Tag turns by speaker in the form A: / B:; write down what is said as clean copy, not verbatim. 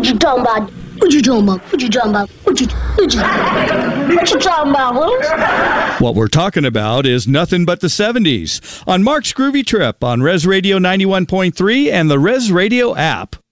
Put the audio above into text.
A: What you talking about? What you talking about? What you talking about? What you talking about, Willis?
B: What we're talking about is nothing but the 70s on Mark's Groovy Trip on Res Radio 91.3 and the Res Radio app.